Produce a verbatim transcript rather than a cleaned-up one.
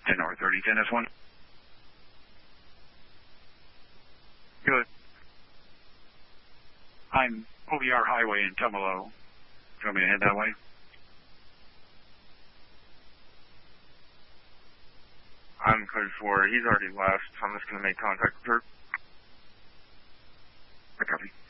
ten North thirty, ten S one. Good. I'm O V R Highway in Tumalo. Do you want me to head that way? I'm code four. He's already left, so I'm just going to make contact with her. I copy.